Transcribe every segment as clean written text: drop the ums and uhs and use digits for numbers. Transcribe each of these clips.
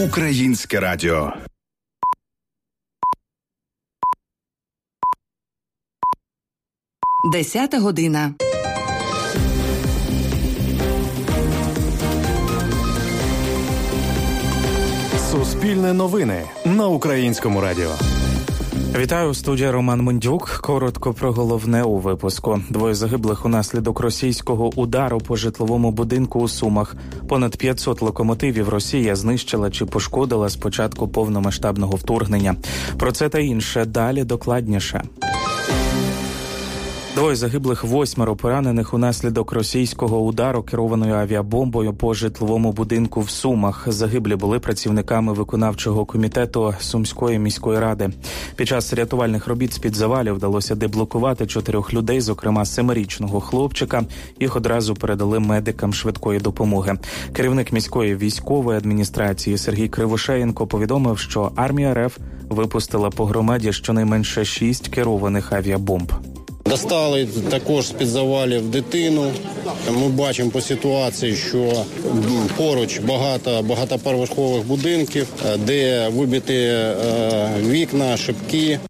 Українське радіо. Десята година. Суспільне новини на Українському радіо. Вітаю, студія Роман Мундюк. Коротко про головне у випуску. 2 загиблих унаслідок російського удару по житловому будинку у Сумах. Понад 500 локомотивів Росія знищила чи пошкодила з початку повномасштабного вторгнення. Про це та інше далі докладніше. 2 загиблих, 8 поранених унаслідок російського удару керованою авіабомбою по житловому будинку в Сумах. Загиблі були працівниками виконавчого комітету Сумської міської ради. Під час рятувальних робіт з-під завалів вдалося деблокувати 4 людей, зокрема 7-річного хлопчика. Їх одразу передали медикам швидкої допомоги. Керівник міської військової адміністрації Сергій Кривошеєнко повідомив, що армія РФ випустила по громаді щонайменше 6 керованих авіабомб. Достали також з-під завалів дитину. Ми бачимо по ситуації, що поруч багатоповерхових будинків, де вибиті вікна, шибки.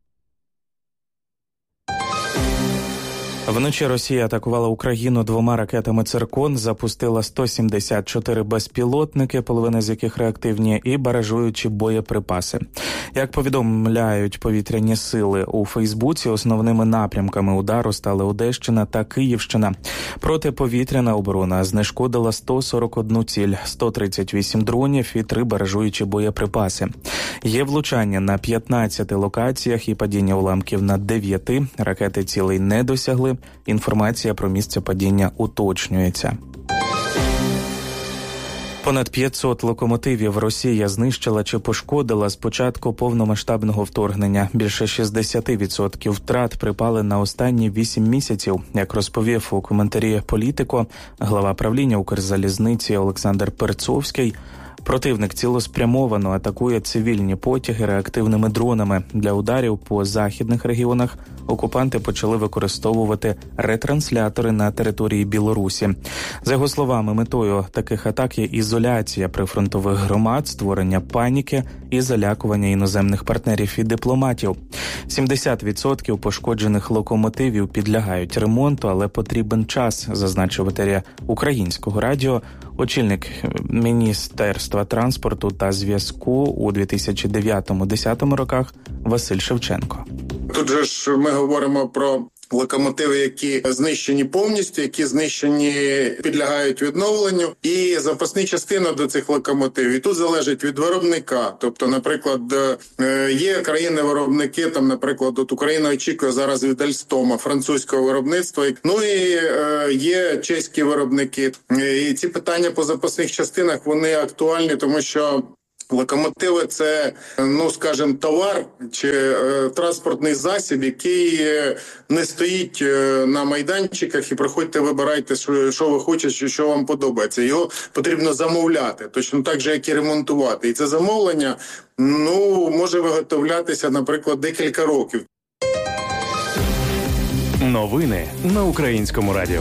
Вночі Росія атакувала Україну 2 ракетами «Циркон», запустила 174 безпілотники, половина з яких реактивні, і баражуючі боєприпаси. Як повідомляють повітряні сили у Фейсбуці, основними напрямками удару стали Одещина та Київщина. Протиповітряна оборона знешкодила 141 ціль, 138 дронів і 3 баражуючі боєприпаси. Є влучання на 15 локаціях і падіння уламків на 9. Ракети цілей не досягли. Інформація про місце падіння уточнюється. Понад 500 локомотивів Росія знищила чи пошкодила з початку повномасштабного вторгнення. Більше 60% втрат припали на останні 8 місяців. Як розповів у коментарі «Політико» глава правління Укрзалізниці Олександр Перцовський, противник цілеспрямовано атакує цивільні потяги реактивними дронами. Для ударів по західних регіонах окупанти почали використовувати ретранслятори на території Білорусі. За його словами, метою таких атак є ізоляція прифронтових громад, створення паніки і залякування іноземних партнерів і дипломатів. 70% пошкоджених локомотивів підлягають ремонту, але потрібен час, зазначив в етері Українського радіо очільник Міністерства транспорту та зв'язку у 2009-2010 роках Василь Шевченко. Тут же ж ми говоримо про локомотиви, які знищені повністю, які знищені, підлягають відновленню, і запасні частини до цих локомотивів. І тут залежить від виробника. Тобто, наприклад, є країни-виробники, там, наприклад, от Україна очікує зараз від Альстома, французького виробництва. Ну і є чеські виробники. І ці питання по запасних частинах, вони актуальні, тому що локомотиви – це, скажімо, товар чи транспортний засіб, який не стоїть на майданчиках і приходьте, вибирайте, що ви хочете, що вам подобається. Його потрібно замовляти, точно так же, як і ремонтувати. І це замовлення, може виготовлятися, наприклад, декілька років. Новини на Українському радіо.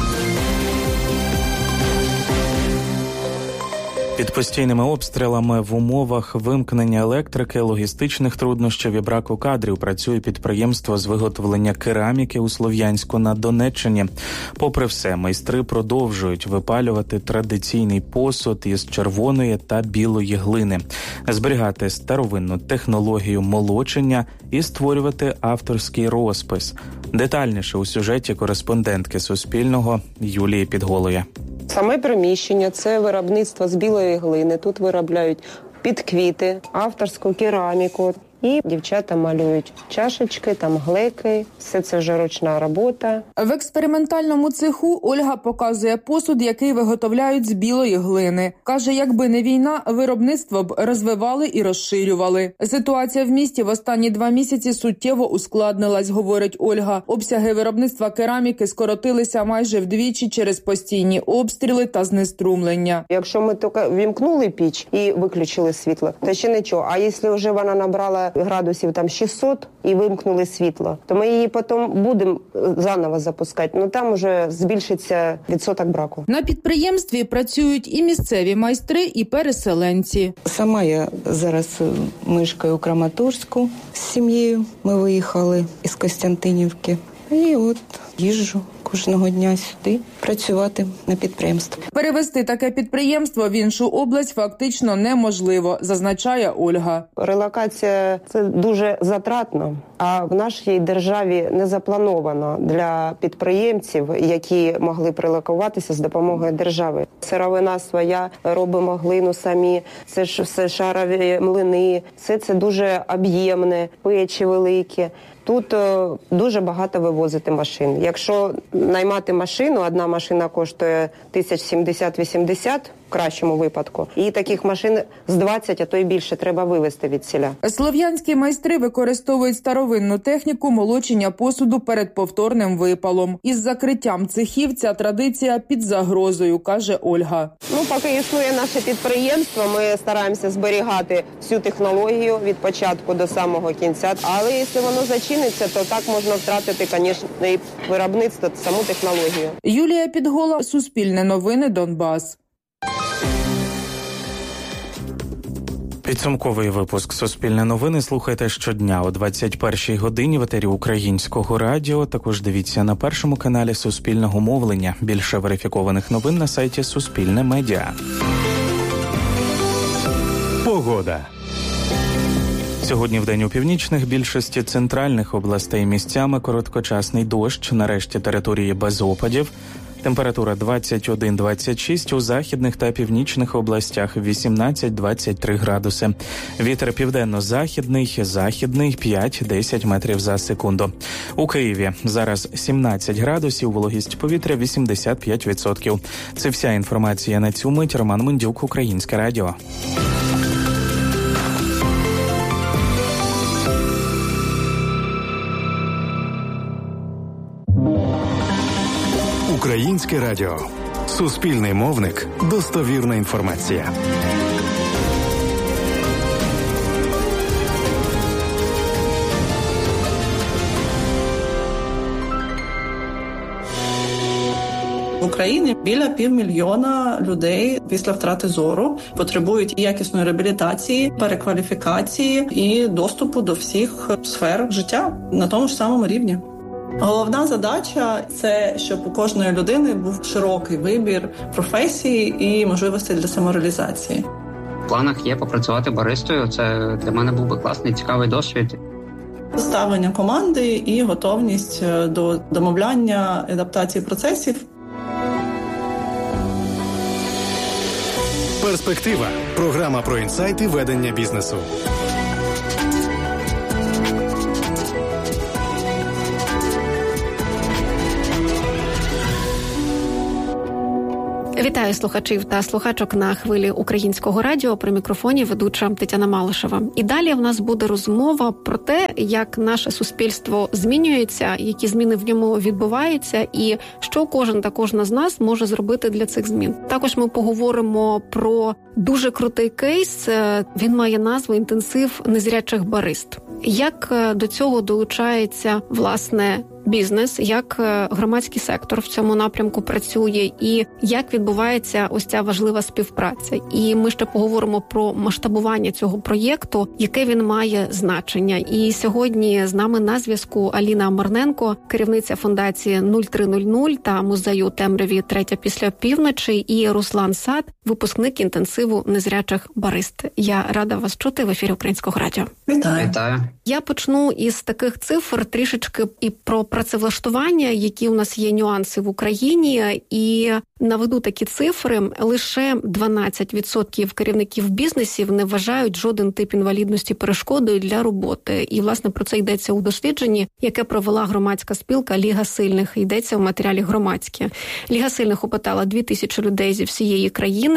Під постійними обстрілами в умовах вимкнення електрики, логістичних труднощів і браку кадрів працює підприємство з виготовлення кераміки у Слов'янську на Донеччині. Попри все, майстри продовжують випалювати традиційний посуд із червоної та білої глини, зберігати старовинну технологію молочення і створювати авторський розпис. Детальніше у сюжеті кореспондентки Суспільного Юлії Підголої. Саме приміщення – це виробництво з білої глини. Тут виробляють підквіти, авторську кераміку. І дівчата малюють чашечки, там глеки. Все це вже ручна робота. В експериментальному цеху Ольга показує посуд, який виготовляють з білої глини. Каже, якби не війна, виробництво б розвивали і розширювали. Ситуація в місті в останні 2 місяці суттєво ускладнилась, говорить Ольга. Обсяги виробництва кераміки скоротилися майже вдвічі через постійні обстріли та знеструмлення. Якщо ми тільки вімкнули піч і виключили світло, то ще нічого. А якщо вже вона набрала градусів там 600 і вимкнули світло, то ми її потім будемо заново запускати. Ну там уже збільшиться відсоток браку. На підприємстві працюють і місцеві майстри, і переселенці. Сама я зараз мешкаю у Краматорську з сім'єю. Ми виїхали із Костянтинівки. І от їжджу кожного дня сюди працювати на підприємстві. Перевести таке підприємство в іншу область фактично неможливо, зазначає Ольга. Релокація – це дуже затратно, а в нашій державі не заплановано для підприємців, які могли прилокуватися з допомогою держави. Сировина своя, робимо глину самі, це ж все шарові млини, все це дуже об'ємне, печі великі. Тут дуже багато вивозити машин. Якщо наймати машину, одна машина коштує 1070-80 в кращому випадку, і таких машин з 20, а то й більше треба вивезти від селя. Слов'янські майстри використовують старовинну техніку молочення посуду перед повторним випалом. Із закриттям цехів ця традиція під загрозою, каже Ольга. Поки існує наше підприємство, ми стараємося зберігати всю технологію від початку до самого кінця. Але якщо воно зачиниться, то так можна втратити, звісно, і виробництво, саму технологію. Юлія Підгола, Суспільне новини, Донбас. Підсумковий випуск «Суспільне новини» слухайте щодня о 21-й годині в етері Українського радіо. Також дивіться на першому каналі Суспільного мовлення. Більше верифікованих новин на сайті Суспільне Медіа. Погода. Сьогодні вдень у північних, більшості центральних областей місцями короткочасний дощ, на решті території без опадів. Температура 21-26, у західних та північних областях 18-23 градуси. Вітер південно-західний, західний 5-10 метрів за секунду. У Києві зараз 17 градусів, вологість повітря 85%. Це вся інформація на цю мить. Роман Мендюк, Українське радіо. Українське радіо. Суспільний мовник. Достовірна інформація. В Україні біля 500 000 людей після втрати зору потребують якісної реабілітації, перекваліфікації і доступу до всіх сфер життя на тому ж самому рівні. Головна задача – це щоб у кожної людини був широкий вибір професії і можливостей для самореалізації. В планах є попрацювати баристою. Це для мене був би класний, цікавий досвід. Ставлення команди і готовність до домовляння, адаптації процесів. Перспектива. Програма про інсайти ведення бізнесу. Вітаю слухачів та слухачок на хвилі Українського радіо. При мікрофоні ведуча Тетяна Малишева. І далі в нас буде розмова про те, як наше суспільство змінюється, які зміни в ньому відбуваються і що кожен та кожна з нас може зробити для цих змін. Також ми поговоримо про дуже крутий кейс. Він має назву «Інтенсив незрячих барист». Як до цього долучається, власне, бізнес, як громадський сектор в цьому напрямку працює і як відбувається ось ця важлива співпраця. І ми ще поговоримо про масштабування цього проєкту, яке він має значення. І сьогодні з нами на зв'язку Аліна Марненко, керівниця фондації 0300 та музею темряві «Третя після півночі», і Руслан Сад, випускник інтенсиву незрячих барист. Я рада вас чути в ефірі Українського радіо. Вітаю. Я почну із таких цифр трішечки і про працевлаштування, які у нас є нюанси в Україні, і наведу такі цифри. Лише 12% керівників бізнесів не вважають жоден тип інвалідності перешкодою для роботи. І, власне, про це йдеться у дослідженні, яке провела громадська спілка «Ліга сильних». Йдеться в матеріалі «Громадське». «Ліга сильних» опитала 2000 людей зі всієї країни.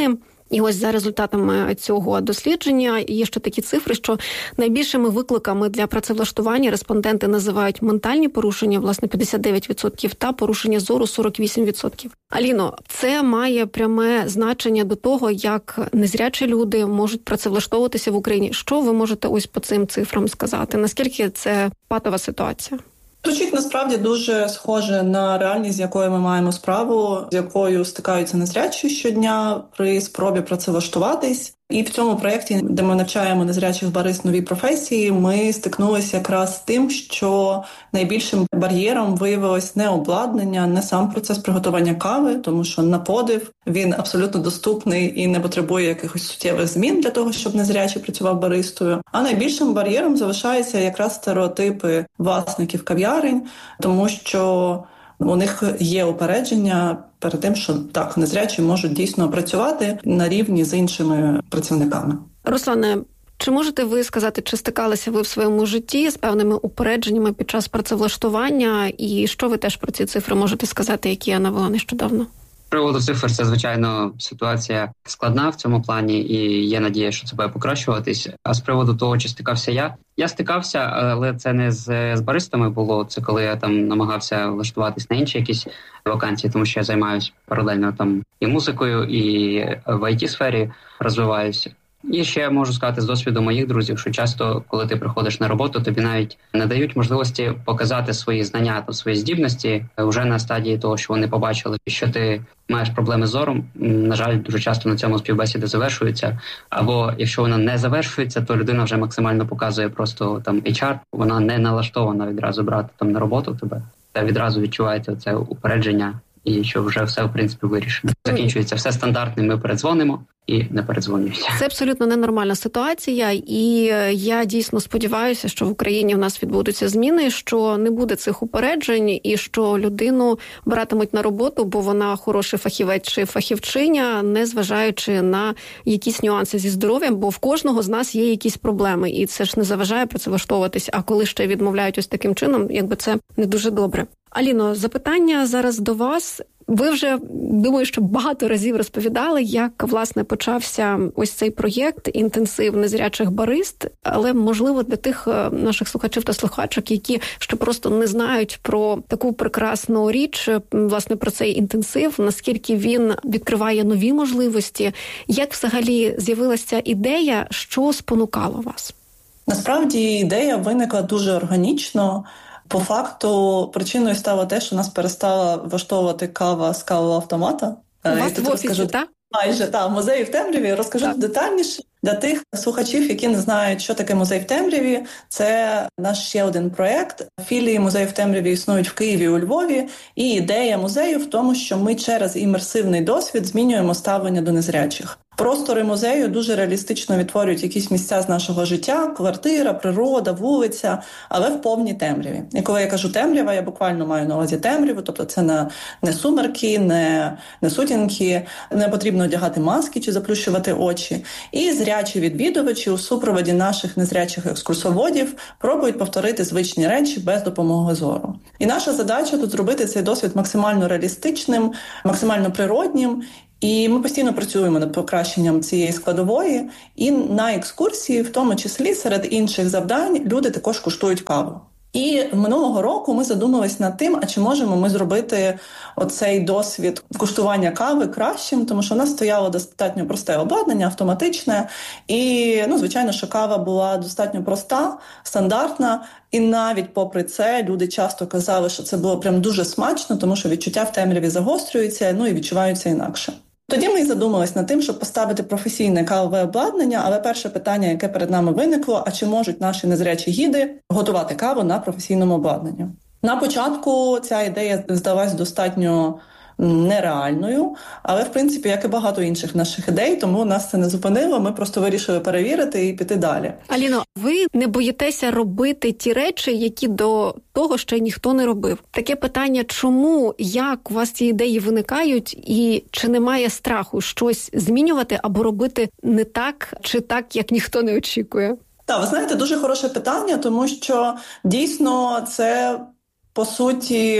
І ось за результатами цього дослідження є ще такі цифри, що найбільшими викликами для працевлаштування респонденти називають ментальні порушення, власне, 59%, та порушення зору 48%. Аліно, це має пряме значення до того, як незрячі люди можуть працевлаштовуватися в Україні. Що ви можете ось по цим цифрам сказати? Наскільки це патова ситуація? Звучить насправді дуже схоже на реальність, з якою ми маємо справу, з якою стикаються незрячі щодня при спробі працевлаштуватись. І в цьому проєкті, де ми навчаємо незрячих барист новій професії, ми стикнулися якраз з тим, що найбільшим бар'єром виявилось не обладнання, не сам процес приготування кави, тому що на подив він абсолютно доступний і не потребує якихось суттєвих змін для того, щоб незрячий працював баристою. А найбільшим бар'єром залишаються якраз стереотипи власників кав'ярень, тому що у них є упередження перед тим, що так, незрячі можуть дійсно працювати на рівні з іншими працівниками. Руслане, чи можете ви сказати, чи стикалися ви в своєму житті з певними упередженнями під час працевлаштування, і що ви теж про ці цифри можете сказати, які я навела нещодавно? З приводу цифр, це, звичайно, ситуація складна в цьому плані, і є надія, що це буде покращуватись. А з приводу того, чи стикався я стикався, але це не з баристами було, це коли я там намагався влаштуватись на інші якісь вакансії, тому що я займаюся паралельно там і музикою, і в IT-сфері розвиваюся. І ще я можу сказати з досвіду моїх друзів, що часто, коли ти приходиш на роботу, тобі навіть не дають можливості показати свої знання та свої здібності вже на стадії того, що вони побачили, що ти маєш проблеми з зором. На жаль, дуже часто на цьому співбесіди завершуються. Або якщо вона не завершується, то людина вже максимально показує просто там HR, вона не налаштована відразу брати там на роботу тебе, та відразу відчувається це упередження. І що вже все, в принципі, вирішено. Закінчується все стандартним, ми передзвонимо і не передзвонюється. Це абсолютно ненормальна ситуація, і я дійсно сподіваюся, що в Україні в нас відбудуться зміни, що не буде цих упереджень і що людину братимуть на роботу, бо вона хороший фахівець чи фахівчиня, не зважаючи на якісь нюанси зі здоров'ям, бо в кожного з нас є якісь проблеми, і це ж не заважає працевлаштовуватись, а коли ще відмовляють ось таким чином, якби це не дуже добре. Аліно, запитання зараз до вас. Ви вже, думаю, що багато разів розповідали, як, власне, почався ось цей проєкт «Інтенсив незрячих барист», але, можливо, для тих наших слухачів та слухачок, які ще просто не знають про таку прекрасну річ, власне, про цей інтенсив, наскільки він відкриває нові можливості, як взагалі з'явилася ідея, що спонукало вас? Насправді, ідея виникла дуже органічно. По факту, причиною стало те, що нас перестала влаштовувати кава з кавового автомата. У вас в офісі, так? Майже, так, в музеї в темряві. Розкажу детальніше для тих слухачів, які не знають, що таке музей в темряві. Це наш ще один проєкт. Філії музею в темряві існують в Києві і у Львові. І ідея музею в тому, що ми через імерсивний досвід змінюємо ставлення до незрячих. Простори музею дуже реалістично відтворюють якісь місця з нашого життя, квартира, природа, вулиця, але в повній темряві. І коли я кажу темрява, я буквально маю на увазі темряву, тобто це не сумерки, не сутінки, не потрібно одягати маски чи заплющувати очі. І зрячі відвідувачі у супроводі наших незрячих екскурсоводів пробують повторити звичні речі без допомоги зору. І наша задача тут зробити цей досвід максимально реалістичним, максимально природнім. І ми постійно працюємо над покращенням цієї складової. І на екскурсії, в тому числі, серед інших завдань, люди також куштують каву. І минулого року ми задумались над тим, а чи можемо ми зробити оцей досвід куштування кави кращим, тому що у нас стояло достатньо просте обладнання, автоматичне. І, звичайно, що кава була достатньо проста, стандартна. І навіть попри це люди часто казали, що це було прям дуже смачно, тому що відчуття в темряві загострюються, і відчуваються інакше. Тоді ми і задумались над тим, щоб поставити професійне кавове обладнання, але перше питання, яке перед нами виникло, а чи можуть наші незрячі гіди готувати каву на професійному обладнанні? На початку ця ідея здалась достатньо нереальною, але, в принципі, як і багато інших наших ідей, тому нас це не зупинило, ми просто вирішили перевірити і піти далі. Аліно, ви не боїтеся робити ті речі, які до того ще ніхто не робив? Таке питання, чому, як у вас ці ідеї виникають, і чи немає страху щось змінювати або робити не так, чи так, як ніхто не очікує? Так, ви знаєте, дуже хороше питання, тому що дійсно це, по суті,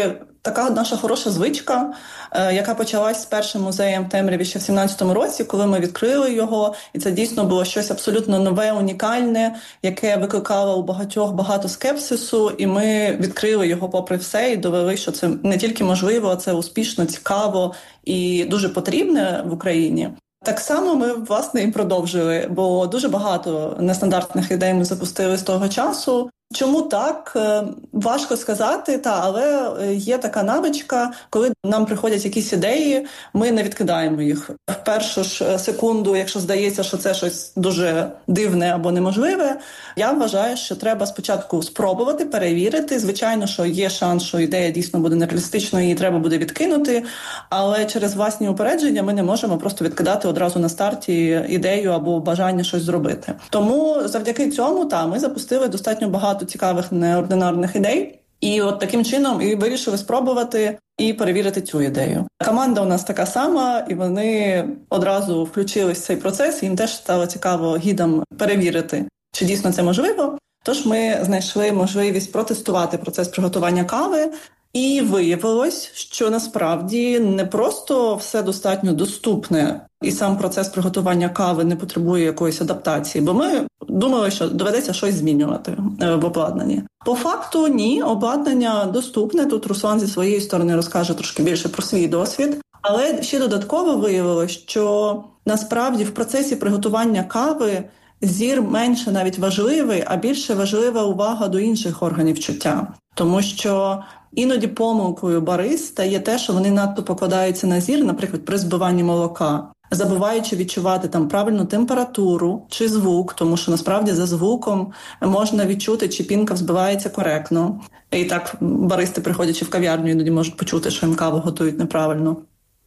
така наша хороша звичка, яка почалась з першим музеєм в Темряві ще в 17-му році, коли ми відкрили його. І це дійсно було щось абсолютно нове, унікальне, яке викликало у багатьох багато скепсису. І ми відкрили його попри все і довели, що це не тільки можливо, а це успішно, цікаво і дуже потрібне в Україні. Так само ми, власне, і продовжили, бо дуже багато нестандартних ідей ми запустили з того часу. Чому так? Важко сказати, але є така навичка, коли нам приходять якісь ідеї, ми не відкидаємо їх. В першу ж секунду, якщо здається, що це щось дуже дивне або неможливе, я вважаю, що треба спочатку спробувати, перевірити. Звичайно, що є шанс, що ідея дійсно буде нереалістичною, її треба буде відкинути, але через власні упередження ми не можемо просто відкидати одразу на старті ідею або бажання щось зробити. Тому завдяки цьому, ми запустили достатньо багато цікавих неординарних ідей. І от таким чином і вирішили спробувати і перевірити цю ідею. Команда у нас така сама, і вони одразу включились в цей процес, і їм теж стало цікаво гідам перевірити, чи дійсно це можливо. Тож ми знайшли можливість протестувати процес приготування кави, і виявилось, що насправді не просто все достатньо доступне, і сам процес приготування кави не потребує якоїсь адаптації, бо ми думали, що доведеться щось змінювати в обладнанні. По факту ні, обладнання доступне. Тут Руслан зі своєї сторони розкаже трошки більше про свій досвід. Але ще додатково виявилось, що насправді в процесі приготування кави зір менше навіть важливий, а більше важлива увага до інших органів чуття. Тому що іноді помилкою бариста є те, що вони надто покладаються на зір, наприклад, при збиванні молока, забуваючи відчувати там правильну температуру чи звук, тому що насправді за звуком можна відчути, чи пінка взбивається коректно. І так баристи, приходячи в кав'ярню, іноді можуть почути, що їм каву готують неправильно.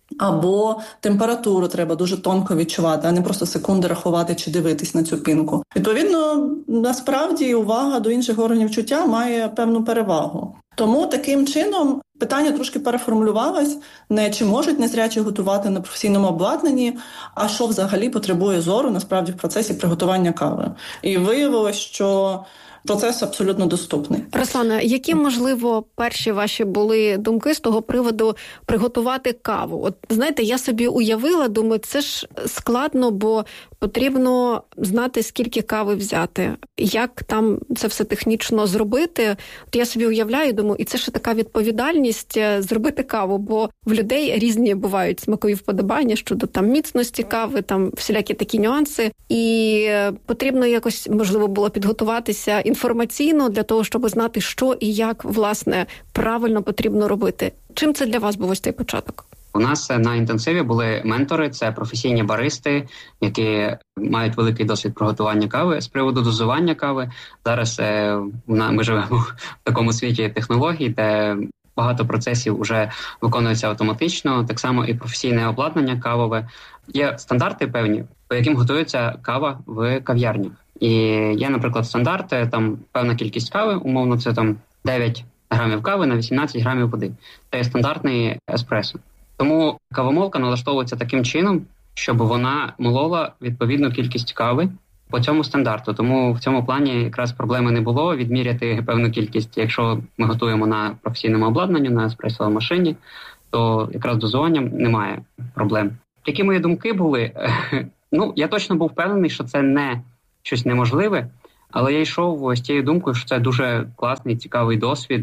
Або температуру треба дуже тонко відчувати, а не просто секунди рахувати чи дивитись на цю пінку. Відповідно, насправді увага до інших органів чуття має певну перевагу. Тому таким чином питання трошки переформулювалось, не чи можуть незрячі готувати на професійному обладнанні, а що взагалі потребує зору насправді в процесі приготування кави. І виявилось, що процес абсолютно доступний. Руслане, які, можливо, перші ваші були думки з того приводу приготувати каву? От, знаєте, я собі уявила, думаю, це ж складно, бо потрібно знати, скільки кави взяти, як там це все технічно зробити. От я собі уявляю, думаю, і це ж така відповідальність зробити каву, бо в людей різні бувають смакові вподобання щодо там міцності кави, там всілякі такі нюанси. І потрібно якось, можливо, було підготуватися інформаційно для того, щоб знати, що і як, власне, правильно потрібно робити. Чим це для вас був ось цей початок? У нас на інтенсиві були ментори, це професійні баристи, які мають великий досвід приготування кави. З приводу дозування кави, зараз ми живемо в такому світі технологій, де багато процесів вже виконується автоматично, так само і професійне обладнання кавове. Є стандарти певні, по яким готується кава в кав'ярнях. І є, наприклад, стандарти, там певна кількість кави, умовно, це там 9 грамів кави на 18 грамів води. Це є стандартний еспресо. Тому кавомолка налаштовується таким чином, щоб вона молола відповідну кількість кави по цьому стандарту. Тому в цьому плані якраз проблеми не було відміряти певну кількість. Якщо ми готуємо на професійному обладнанні, на еспресовій машині, то якраз дозуванням немає проблем. Які мої думки були? Я точно був впевнений, що це не щось неможливе, але я йшов з тією думкою, що це дуже класний, цікавий досвід.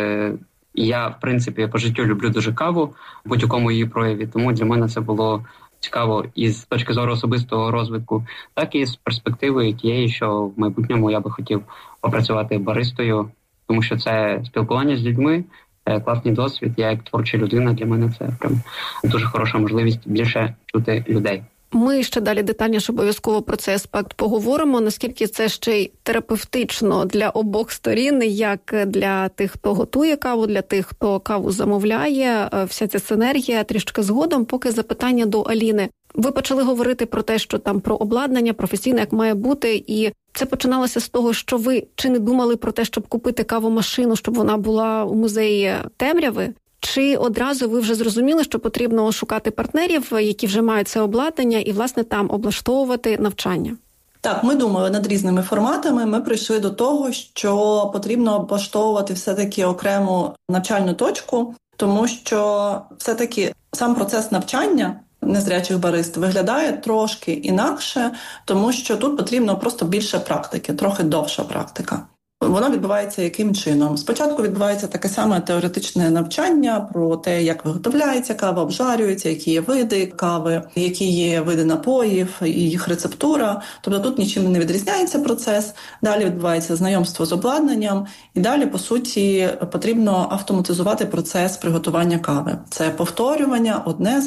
Я, в принципі, по життю люблю дуже каву в будь-якому її прояві, тому для мене це було цікаво і з точки зору особистого розвитку, так і з перспективи тієї, що в майбутньому я би хотів попрацювати баристою, тому що це спілкування з людьми, це класний досвід. Я як творча людина, для мене це прям дуже хороша можливість більше чути людей. Ми ще далі детальніше обов'язково про цей аспект поговоримо, наскільки це ще й терапевтично для обох сторін, як для тих, хто готує каву, для тих, хто каву замовляє, вся ця синергія трішки згодом, поки запитання до Аліни. Ви почали говорити про те, що там про обладнання професійне, як має бути, і це починалося з того, що ви чи не думали про те, щоб купити кавомашину, щоб вона була у музеї Темряви? Чи одразу ви вже зрозуміли, що потрібно шукати партнерів, які вже мають це обладнання, і, власне, там облаштовувати навчання? Так, ми думали над різними форматами. Ми прийшли до того, що потрібно облаштовувати все-таки окрему навчальну точку, тому що все-таки сам процес навчання незрячих барист виглядає трошки інакше, тому що тут потрібно просто більше практики, трохи довша практика. Воно відбувається яким чином? Спочатку відбувається таке саме теоретичне навчання про те, як виготовляється кава, обжарюється, які є види кави, які є види напоїв і їх рецептура. Тобто тут нічим не відрізняється процес. Далі відбувається знайомство з обладнанням. І далі, по суті, потрібно автоматизувати процес приготування кави. Це повторювання одне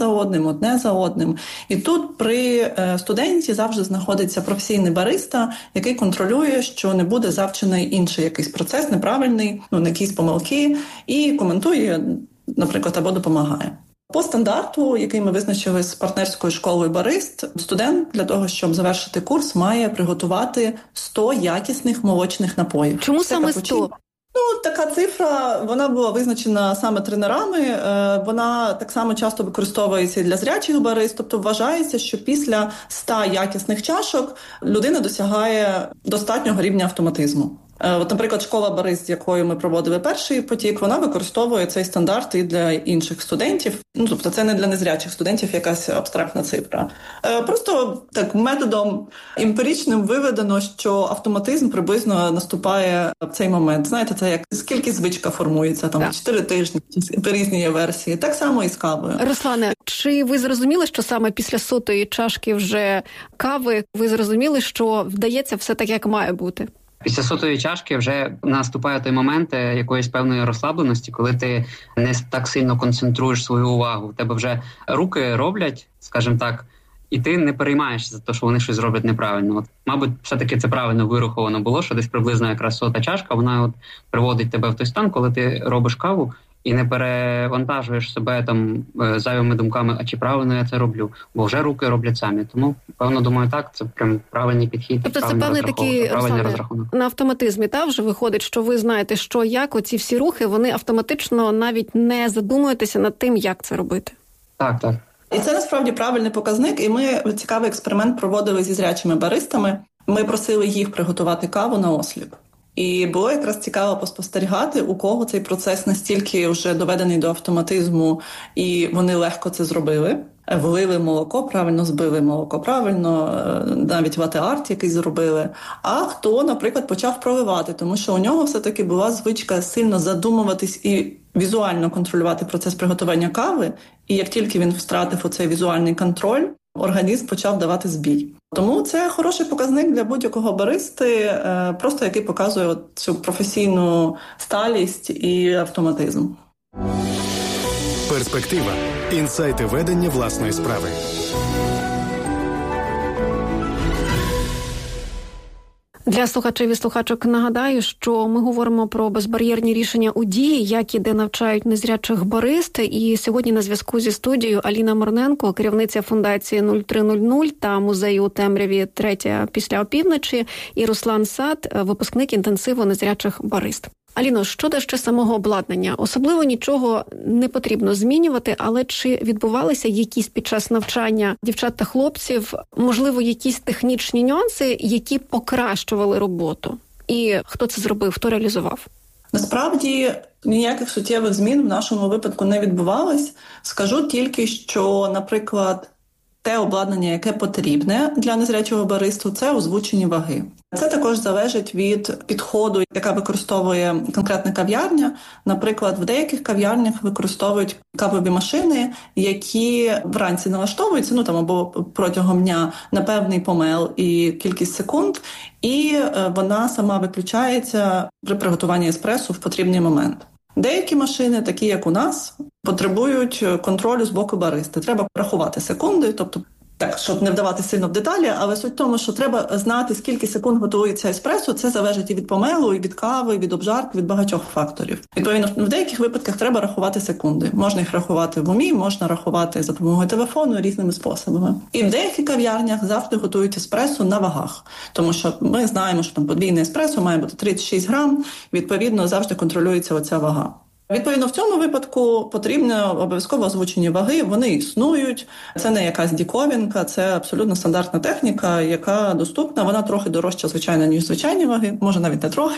за одним. І тут при студенті завжди знаходиться професійний бариста, який контролює, що не буде завчений інший якийсь процес неправильний, якісь помилки, і коментує, наприклад, або допомагає. По стандарту, який ми визначили з партнерською школою барист, студент для того, щоб завершити курс, має приготувати 100 якісних молочних напоїв. Чому саме 100? Така цифра, вона була визначена саме тренерами, вона так само часто використовується і для зрячих барист, тобто вважається, що після 100 якісних чашок людина досягає достатнього рівня автоматизму. От, наприклад, школа барист, з якою ми проводили перший потік, вона використовує цей стандарт і для інших студентів. Тобто це не для незрячих студентів якась абстрактна цифра. Просто так методом емпіричним виведено, що автоматизм приблизно наступає в цей момент. Знаєте, це як скільки звичка формується, 4 тижні, різні є версії. Так само і з кавою. Руслане, чи ви зрозуміли, що саме після 100-ї чашки вже кави ви зрозуміли, що вдається все так, як має бути? Після 100-ї чашки вже наступає той момент якоїсь певної розслабленості, коли ти не так сильно концентруєш свою увагу. У тебе вже руки роблять, скажімо так, і ти не переймаєшся за те, що вони щось зроблять неправильно. От, мабуть, все-таки це правильно вираховано було, що десь приблизно якраз 100-та чашка, вона приводить тебе в той стан, коли ти робиш каву і не перевантажуєш себе зайвими думками, а чи правильно я це роблю, бо вже руки роблять самі. Тому, певно, думаю, так, це прям правильний підхід. Тобто це певний такий розрахунок. На автоматизмі, вже виходить, що ви знаєте, що як, оці всі рухи, вони автоматично навіть не задумуєтеся над тим, як це робити. Так. І це насправді правильний показник, і ми цікавий експеримент проводили зі зрячими баристами. Ми просили їх приготувати каву на осліп. І було якраз цікаво поспостерігати, у кого цей процес настільки вже доведений до автоматизму, і вони легко це зробили. Влили молоко, правильно збили молоко, правильно, навіть лате-арт якийсь зробили. А хто, наприклад, почав проливати, тому що у нього все-таки була звичка сильно задумуватись і візуально контролювати процес приготування кави. І як тільки він втратив оцей візуальний контроль, організм почав давати збій. Тому це хороший показник для будь-якого баристи, просто який показує цю професійну сталість і автоматизм. Перспектива. Інсайти ведення власної справи. Для слухачів і слухачок нагадаю, що ми говоримо про безбар'єрні рішення у дії, як і де навчають незрячих барист. І сьогодні на зв'язку зі студією Аліна Морненко, керівниця фундації 0300 та музею у темряві 3 після опівночі, і Руслан Сад, випускник інтенсиву незрячих барист. Аліно, щодо ще самого обладнання, особливо нічого не потрібно змінювати, але чи відбувалися якісь під час навчання дівчат та хлопців, можливо, якісь технічні нюанси, які покращували роботу? І хто це зробив, хто реалізував? Насправді, ніяких суттєвих змін в нашому випадку не відбувалось. Скажу тільки, що, наприклад, те обладнання, яке потрібне для незрячого баристу, це озвучені ваги. Це також залежить від підходу, яка використовує конкретна кав'ярня. Наприклад, в деяких кав'ярнях використовують кавові машини, які вранці налаштовуються, або протягом дня на певний помел і кількість секунд, і вона сама виключається при приготуванні еспресо в потрібний момент. Деякі машини, такі як у нас, потребують контролю з боку баристи. Треба рахувати секунди, тобто так, щоб не вдавати сильно в деталі, але суть в тому, що треба знати, скільки секунд готується еспресо. Це залежить і від помелу, і від кави, і від обжарки, від багатьох факторів. Відповідно, в деяких випадках треба рахувати секунди. Можна їх рахувати в умі, можна рахувати за допомогою телефону різними способами. І в деяких кав'ярнях завжди готують еспресо на вагах. Тому що ми знаємо, що подвійне еспресо має бути 36 грам, відповідно, завжди контролюється оця вага. Відповідно, в цьому випадку потрібні обов'язково озвучені ваги, вони існують, це не якась діковінка, це абсолютно стандартна техніка, яка доступна, вона трохи дорожча, звичайно, ніж звичайні ваги, може навіть не трохи,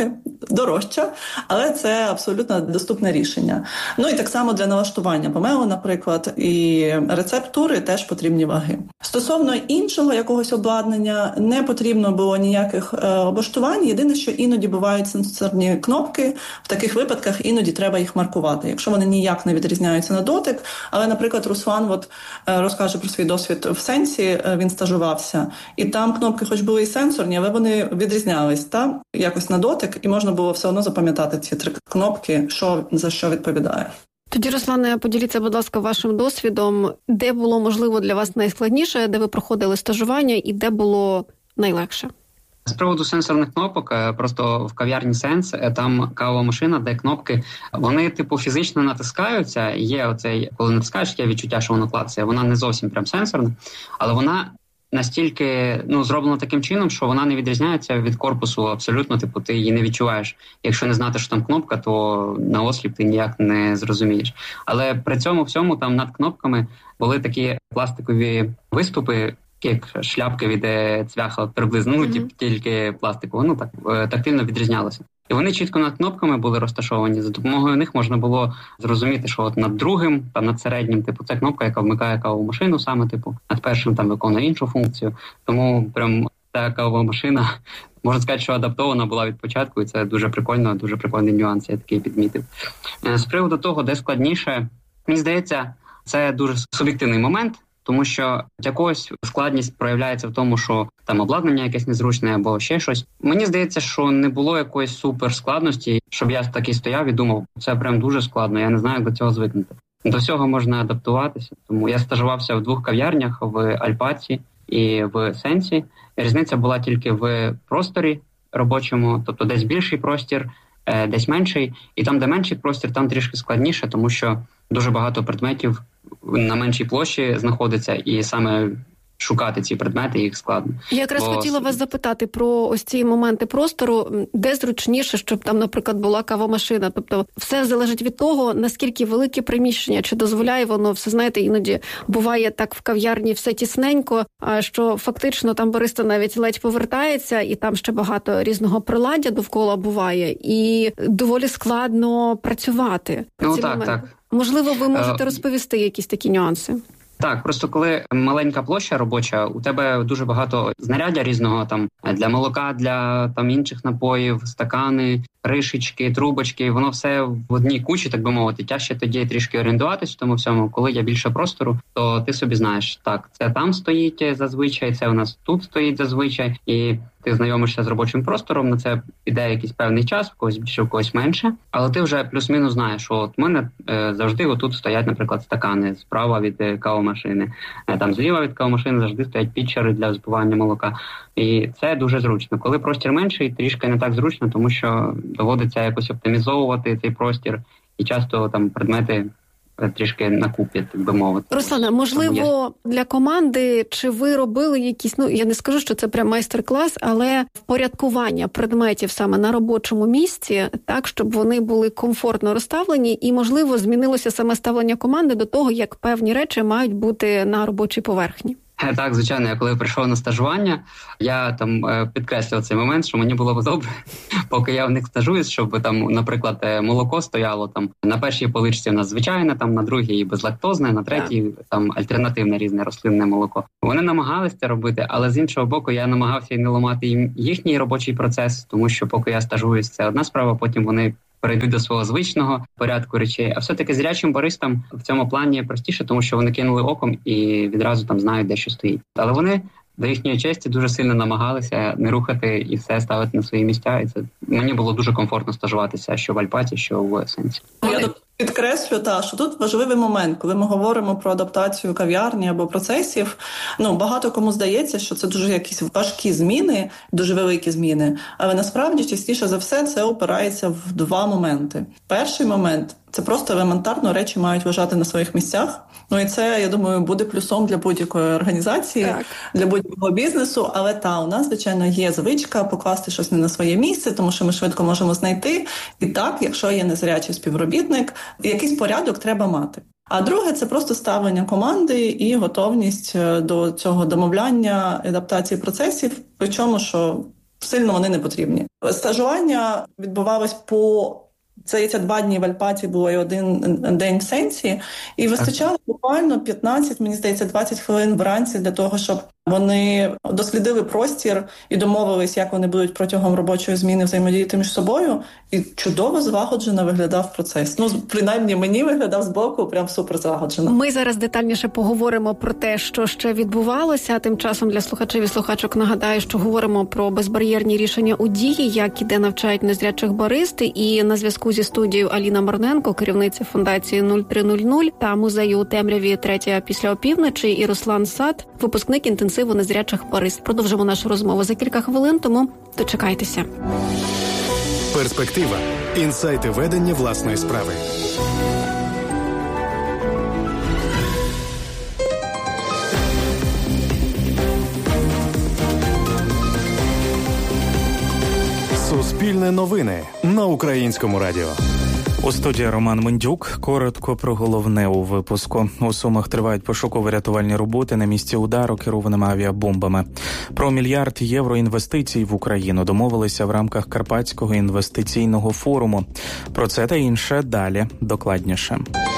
дорожча, але це абсолютно доступне рішення. Ну і так само для налаштування помелу, наприклад, і рецептури теж потрібні ваги. Стосовно іншого якогось обладнання не потрібно було ніяких облаштувань. Єдине, що іноді бувають сенсорні кнопки, в таких випадках іноді треба їх маркувати, якщо вони ніяк не відрізняються на дотик. Але, наприклад, Руслан розкаже про свій досвід в Сенсі, він стажувався, і там кнопки хоч були і сенсорні, але вони відрізнялись якось на дотик, і можна було все одно запам'ятати ці 3 кнопки, що за що відповідає. Тоді, Руслане, поділіться, будь ласка, вашим досвідом, де було, можливо, для вас найскладніше, де ви проходили стажування і де було найлегше? З приводу сенсорних кнопок, просто в кав'ярні Сенс, там кавова машина, де кнопки, вони, фізично натискаються, є оцей, коли натискаєш, є відчуття, що воно клацає, вона не зовсім прям сенсорна, але вона настільки, зроблена таким чином, що вона не відрізняється від корпусу абсолютно, ти її не відчуваєш. Якщо не знати, що там кнопка, то наосліп ти ніяк не зрозумієш. Але при цьому всьому там над кнопками були такі пластикові виступи, як шляпки від цвяха приблизно, тільки пластиково, тактильно відрізнялося. І вони чітко над кнопками були розташовані. За допомогою них можна було зрозуміти, що над другим, над середнім, це кнопка, яка вмикає кавову машину саме, над першим виконує іншу функцію. Тому прям та кавова машина, можна сказати, що адаптована була від початку, і це дуже прикольно, дуже прикольний нюанс, я такий підмітив. З приводу того, де складніше, мені здається, це дуже суб'єктивний момент, тому що якось складність проявляється в тому, що там обладнання якесь незручне або ще щось. Мені здається, що не було якоїсь суперскладності, щоб я такий стояв і думав, це прям дуже складно, я не знаю, як до цього звикнути. До всього можна адаптуватися. Тому я стажувався в 2 кав'ярнях, в Альпаці і в Сенсі. Різниця була тільки в просторі робочому, тобто десь більший простір, десь менший. І там, де менший простір, там трішки складніше, тому що дуже багато предметів на меншій площі знаходиться, і саме шукати ці предмети їх складно. Я якраз хотіла вас запитати про ось ці моменти простору, де зручніше, щоб там, наприклад, була кавомашина. Тобто все залежить від того, наскільки велике приміщення, чи дозволяє воно все, знаєте, іноді буває так в кав'ярні все тісненько, що фактично там бариста навіть ледь повертається, і там ще багато різного приладдя довкола буває, і доволі складно працювати. Так. Можливо, ви можете розповісти якісь такі нюанси? Так, просто коли маленька площа робоча, у тебе дуже багато знаряддя різного там для молока, для там інших напоїв, стакани, кришечки, трубочки, воно все в одній кучі, так би мовити. Тяжче тоді трішки орієнтуватись в тому всьому. Коли є більше простору, то ти собі знаєш, так, це там стоїть зазвичай, це у нас тут стоїть зазвичай, і ти знайомишся з робочим простором, на це піде якийсь певний час, в когось більше, в когось менше, але ти вже плюс-мінус знаєш, що от в мене завжди отут стоять, наприклад, стакани справа від кавомашини, там зліва від кавомашини завжди стоять пітчери для збивання молока, і це дуже зручно. Коли простір менший, трішки не так зручно, тому що доводиться якось оптимізовувати цей простір, і часто там предмети трішки накупі, так би мовити. Руслане, можливо, для команди, чи ви робили якісь, я не скажу, що це прям майстер-клас, але впорядкування предметів саме на робочому місці, так, щоб вони були комфортно розставлені, і, можливо, змінилося саме ставлення команди до того, як певні речі мають бути на робочій поверхні? Так, звичайно, я коли прийшов на стажування, я там підкреслював цей момент, що мені було б добре, поки я в них стажуюсь, щоб там, наприклад, молоко стояло там на першій поличці у нас звичайне, там на другій безлактозне, на третій там альтернативне різне рослинне молоко. Вони намагалися це робити, але з іншого боку я намагався і не ламати їм їхній робочий процес, тому що поки я стажуюсь, це одна справа, потім вони перейдуть до свого звичного порядку речей. А все-таки зрячим баристам в цьому плані простіше, тому що вони кинули оком і відразу там знають, де що стоїть. Але вони до їхньої честі дуже сильно намагалися не рухати і все ставити на свої місця. І це мені було дуже комфортно стажуватися, що в Альпаті, що в Сенсі. Я підкреслю, що тут важливий момент, коли ми говоримо про адаптацію кав'ярні або процесів. Багато кому здається, що це дуже якісь важкі зміни, дуже великі зміни. Але насправді, частіше за все, це опирається в 2 моменти. Перший момент – це просто елементарно речі мають лежати на своїх місцях. І це, я думаю, буде плюсом для будь-якої організації, для будь-якого бізнесу. Але у нас, звичайно, є звичка покласти щось не на своє місце, тому що ми швидко можемо знайти. І так, якщо є незрячий співробітник, якийсь порядок треба мати. А друге – це просто ставлення команди і готовність до цього домовляння, адаптації процесів. Причому, що сильно вони не потрібні. Стажування відбувалось це 2 дні в Альпаті було і 1 день в Сенсі, і вистачало буквально 15, мені здається, 20 хвилин вранці для того, щоб вони дослідили простір і домовились, як вони будуть протягом робочої зміни взаємодіяти між собою, і чудово злагоджено виглядав процес. Принаймні мені виглядав збоку прям супер злагоджено. Ми зараз детальніше поговоримо про те, що ще відбувалося. Тим часом для слухачів і слухачок нагадаю, що говоримо про безбар'єрні рішення у дії, як і де навчають незрячих баристи. І на зв'язку зі студією Аліна Марненко, керівниця фундації 0300 та музею у темряві 3 після опівночі, і Руслан Сад, випускник інтенсиву незрячих барист. Продовжимо нашу розмову за кілька хвилин, тому дочекайтеся. Перспектива. Інсайти ведення власної справи. Суспільне новини на Українському радіо. У студії Роман Мендюк. Коротко про головне у випуску. У Сумах тривають пошуково-рятувальні роботи на місці удару керованими авіабомбами. Про 1 мільярд євро інвестицій в Україну домовилися в рамках Карпатського інвестиційного форуму. Про це та інше далі докладніше.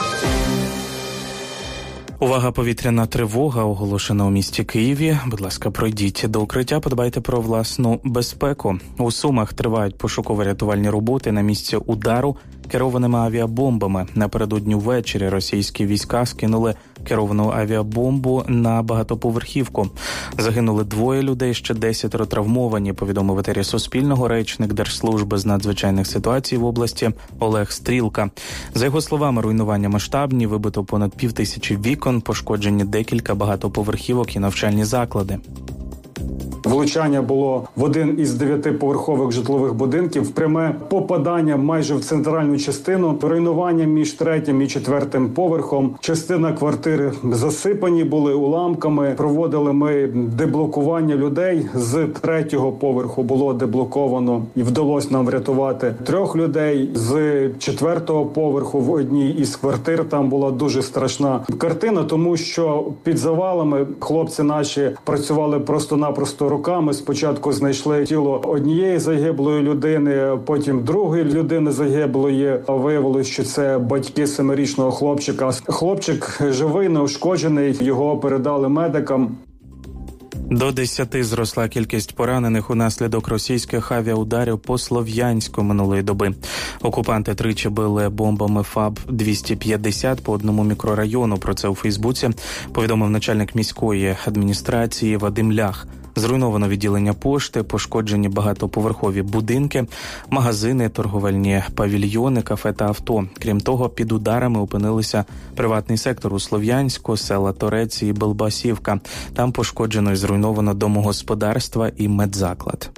Увага, повітряна тривога оголошена у місті Києві. Будь ласка, пройдіть до укриття, подбайте про власну безпеку. У Сумах тривають пошуково-рятувальні роботи на місці удару керованими авіабомбами. Напередодні ввечері російські війська скинули керовану авіабомбу на багатоповерхівку. Загинули 2 людей, ще 10 травмовані, повідомив в етері Суспільного речник Держслужби з надзвичайних ситуацій в області Олег Стрілка. За його словами, руйнування масштабні, вибито понад 5000 вікон, пошкоджені декілька багатоповерхівок і навчальні заклади. Влучання було в один із 9-поверхових житлових будинків. Пряме попадання майже в центральну частину. Руйнування між 3-м і 4-м поверхом. Частина квартири засипані були уламками. Проводили ми деблокування людей. З 3-го поверху було деблоковано і вдалося нам врятувати 3 людей. З 4-го поверху в одній із квартир там була дуже страшна картина, тому що під завалами хлопці наші працювали просто-напросто руками. Спочатку знайшли тіло однієї загиблої людини, потім другої людини загиблої. Виявилось, що це батьки 7-річного хлопчика. Хлопчик живий, неушкоджений, його передали медикам. До 10 зросла кількість поранених унаслідок російських авіаударів по Слов'янську минулої доби. Окупанти тричі били бомбами ФАБ-250 по одному мікрорайону. Про це у Фейсбуці повідомив начальник міської адміністрації Вадим Лях. Зруйновано відділення пошти, пошкоджені багатоповерхові будинки, магазини, торговельні павільйони, кафе та авто. Крім того, під ударами опинилися приватний сектор у Слов'янську, села Торець і Белбасівка. Там пошкоджено і зруйновано домогосподарства і медзаклад.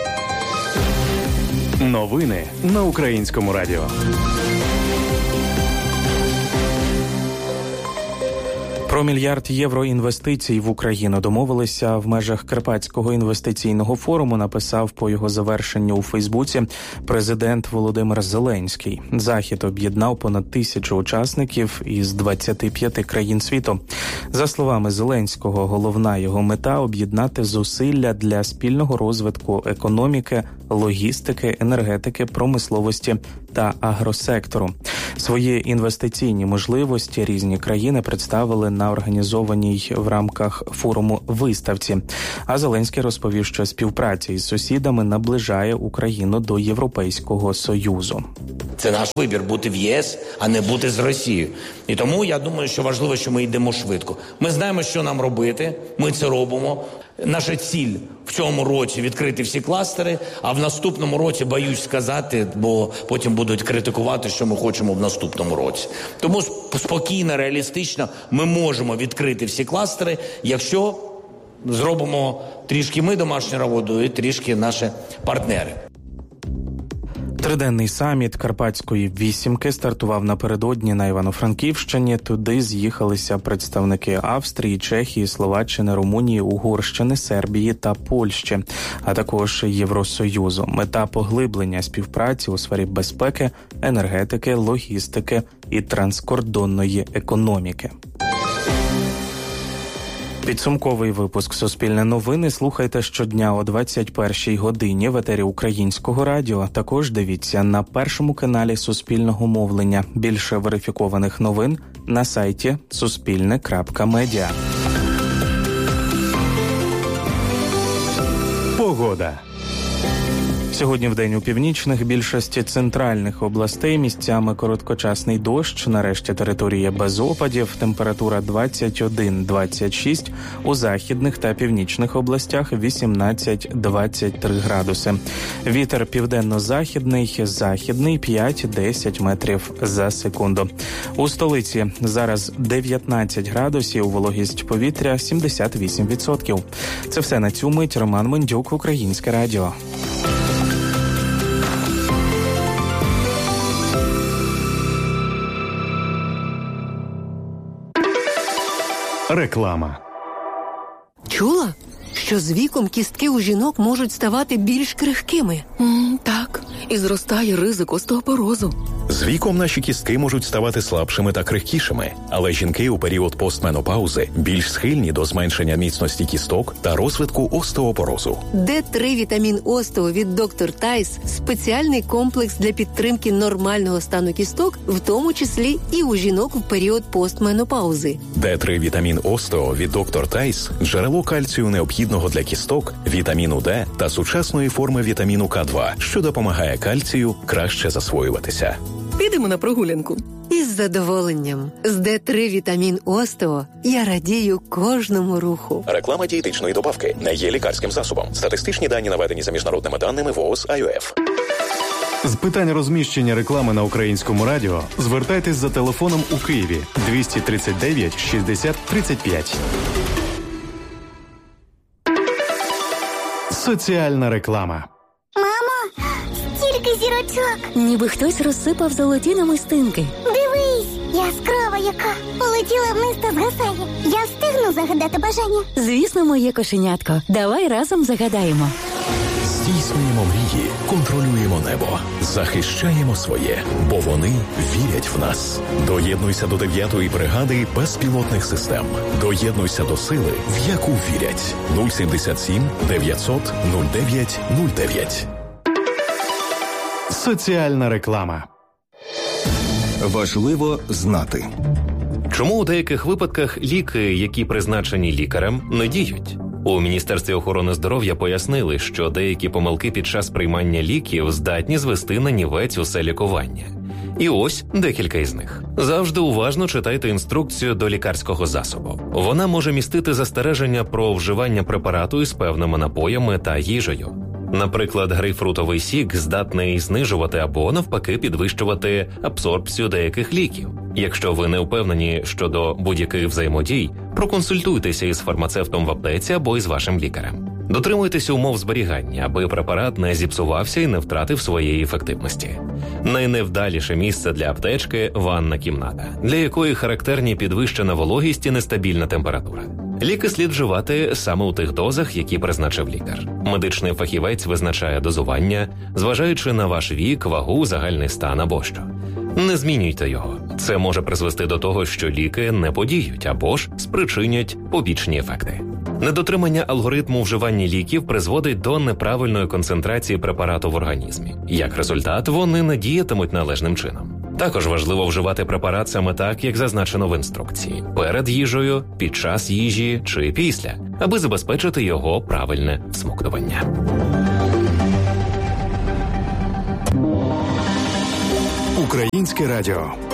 Новини на Українському радіо. Про 1 мільярд євро інвестицій в Україну домовилися в межах Карпатського інвестиційного форуму, написав по його завершенню у Фейсбуці президент Володимир Зеленський. Захід об'єднав понад 1000 учасників із 25 країн світу. За словами Зеленського, головна його мета – об'єднати зусилля для спільного розвитку економіки, логістики, енергетики, промисловості та агросектору. Свої інвестиційні можливості різні країни представили на організованій в рамках форуму виставці. А Зеленський розповів, що співпраця із сусідами наближає Україну до Європейського Союзу. Це наш вибір – бути в ЄС, а не бути з Росією. І тому я думаю, що важливо, що ми йдемо швидко. Ми знаємо, що нам робити, ми це робимо. Наша ціль в цьому році відкрити всі кластери, а в наступному році, боюсь сказати, бо потім будуть критикувати, що ми хочемо в наступному році. Тому спокійно, реалістично ми можемо відкрити всі кластери, якщо зробимо трішки ми домашню роботу і трішки наші партнери. Триденний саміт Карпатської вісімки стартував напередодні на Івано-Франківщині. Туди з'їхалися представники Австрії, Чехії, Словаччини, Румунії, Угорщини, Сербії та Польщі, а також Євросоюзу. Мета – поглиблення співпраці у сфері безпеки, енергетики, логістики і транскордонної економіки. Підсумковий випуск «Суспільне новини» слухайте щодня о 21-й годині в етері Українського радіо. Також дивіться на першому каналі Суспільного мовлення. Більше верифікованих новин на сайті suspilne.media. Погода. Сьогодні вдень у північних, більшості центральних областей місцями короткочасний дощ, нарешті територія без опадів, температура 21-26, у західних та північних областях 18-23 градуси. Вітер південно-західний, західний 5-10 метрів за секунду. У столиці зараз 19 градусів, вологість повітря 78%. Це все на цю мить. Роман Мендюк, Українське радіо. Реклама. Чула, що з віком кістки у жінок можуть ставати більш крихкими? Так, і зростає ризик остеопорозу. З віком наші кістки можуть ставати слабшими та крихкішими, але жінки у період постменопаузи більш схильні до зменшення міцності кісток та розвитку остеопорозу. Д3 вітамін остео від Dr. Тайс – спеціальний комплекс для підтримки нормального стану кісток, в тому числі і у жінок в період постменопаузи. Д3 вітамін остео від Dr. Тайс – джерело кальцію необхідного для кісток, вітаміну Д та сучасної форми вітаміну К2, що допомагає кальцію краще засвоюватися. Підемо на прогулянку. Із задоволенням. З Д3 вітамін остео я радію кожному руху. Реклама дієтичної добавки не є лікарським засобом. Статистичні дані наведені за міжнародними даними ВООЗ АЮФ. З питань розміщення реклами на Українському радіо звертайтесь за телефоном у Києві 239 60 35. Соціальна реклама. Мамо, стільки зірочок. Ніби хтось розсипав золоті намистинки. Дивись, яскрава яка. Полетіла вниз та згасає. Я встигну загадати бажання? Звісно, моє кошенятко. Давай разом загадаємо. Здійснюємо мрії, контролюємо небо, захищаємо своє, бо вони вірять в нас. Доєднуйся до 9-ї бригади безпілотних систем. Доєднуйся до сили, в яку вірять. 077 900 09 09. Соціальна реклама. Важливо знати. Чому у деяких випадках ліки, які призначені лікарем, не діють? У Міністерстві охорони здоров'я пояснили, що деякі помилки під час приймання ліків здатні звести на нівець усе лікування. І ось декілька із них. Завжди уважно читайте інструкцію до лікарського засобу. Вона може містити застереження про вживання препарату із певними напоями та їжею. Наприклад, грейпфрутовий сік здатний знижувати або, навпаки, підвищувати абсорбцію деяких ліків. Якщо ви не впевнені щодо будь-яких взаємодій, проконсультуйтеся із фармацевтом в аптеці або із вашим лікарем. Дотримуйтеся умов зберігання, аби препарат не зіпсувався і не втратив своєї ефективності. Найневдаліше місце для аптечки – ванна кімната, для якої характерні підвищена вологість і нестабільна температура. Ліки слід вживати саме у тих дозах, які призначив лікар. Медичний фахівець визначає дозування, зважаючи на ваш вік, вагу, загальний стан або що. Не змінюйте його. Це може призвести до того, що ліки не подіють або ж спричинять побічні ефекти. Недотримання алгоритму вживання ліків призводить до неправильної концентрації препарату в організмі. Як результат, вони не діятимуть належним чином. Також важливо вживати препарат саме так, як зазначено в інструкції – перед їжею, під час їжі чи після, аби забезпечити його правильне всмоктування. Українське радіо.